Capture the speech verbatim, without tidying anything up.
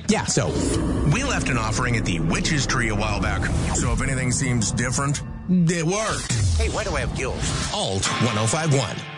Yeah, so we left an offering at the Witch's Tree a while back. So if anything seems different, it worked. Hey, why do I have gills? Alt ten fifty-one.